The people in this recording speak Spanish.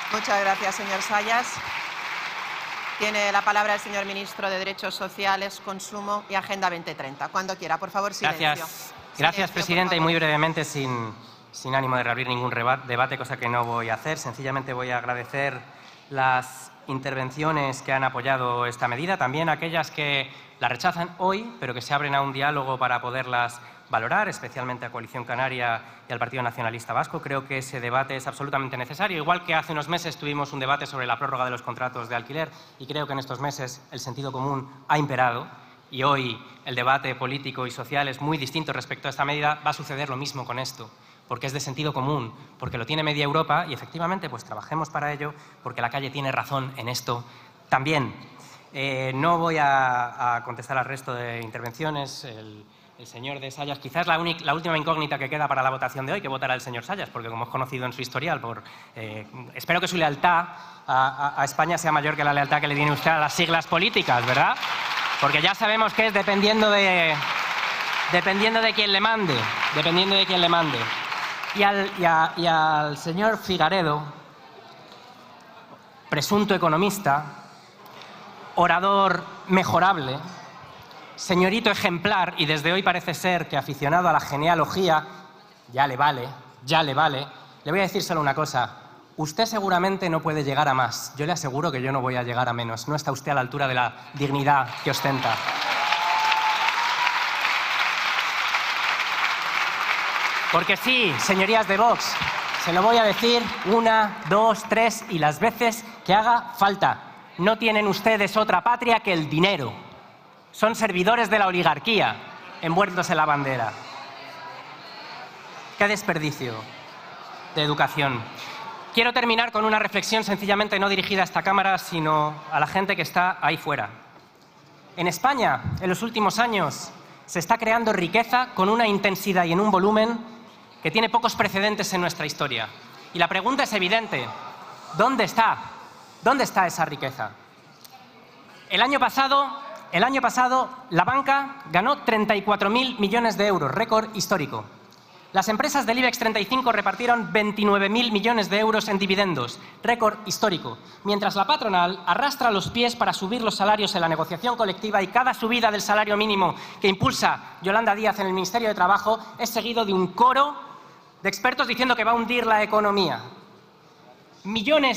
Muchas gracias, señor Sayas. Tiene la palabra el señor ministro de Derechos Sociales, Consumo y Agenda 2030. Cuando quiera, por favor, silencio. Gracias, presidenta, y muy brevemente, sin ánimo de reabrir ningún debate, cosa que no voy a hacer. Sencillamente voy a agradecer las intervenciones que han apoyado esta medida, también aquellas que la rechazan hoy, pero que se abren a un diálogo para poderlas valorar, especialmente a Coalición Canaria y al Partido Nacionalista Vasco. Creo que ese debate es absolutamente necesario, igual que hace unos meses tuvimos un debate sobre la prórroga de los contratos de alquiler, y creo que en estos meses el sentido común ha imperado, y hoy el debate político y social es muy distinto respecto a esta medida. Va a suceder lo mismo con esto, porque es de sentido común, porque lo tiene media Europa, y efectivamente pues trabajemos para ello, porque la calle tiene razón en esto también. No voy a contestar al resto de intervenciones. El señor de Sayas, quizás la última incógnita que queda para la votación de hoy, que votará el señor Sayas, porque como hemos conocido en su historial, espero que su lealtad a España sea mayor que la lealtad que le tiene usted a las siglas políticas, ¿verdad? Porque ya sabemos que es dependiendo de quién le mande, Y al señor Figaredo, presunto economista, orador mejorable, señorito ejemplar, y desde hoy parece ser que aficionado a la genealogía, ya le vale, le voy a decir solo una cosa. Usted seguramente no puede llegar a más. Yo le aseguro que yo no voy a llegar a menos. No está usted a la altura de la dignidad que ostenta. Porque sí, señorías de Vox, se lo voy a decir 1, 2, 3 y las veces que haga falta. No tienen ustedes otra patria que el dinero. Son servidores de la oligarquía, envueltos en la bandera. ¡Qué desperdicio de educación! Quiero terminar con una reflexión sencillamente no dirigida a esta Cámara, sino a la gente que está ahí fuera. En España, en los últimos años, se está creando riqueza con una intensidad y en un volumen que tiene pocos precedentes en nuestra historia. Y la pregunta es evidente. ¿Dónde está? ¿Dónde está esa riqueza? El año pasado, la banca ganó 34.000 millones de euros, récord histórico. Las empresas del IBEX 35 repartieron 29.000 millones de euros en dividendos, récord histórico, mientras la patronal arrastra los pies para subir los salarios en la negociación colectiva, y cada subida del salario mínimo que impulsa Yolanda Díaz en el Ministerio de Trabajo es seguido de un coro de expertos diciendo que va a hundir la economía. Millones